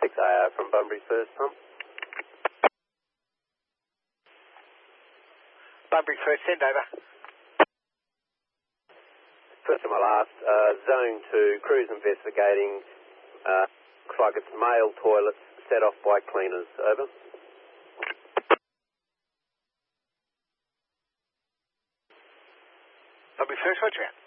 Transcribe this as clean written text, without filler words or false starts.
6AR from Bunbury First, Tom. Bunbury First, send over. First and my last, Zone 2, crews investigating. Looks like it's male toilets set off by cleaners. Over. Bunbury First, roger out.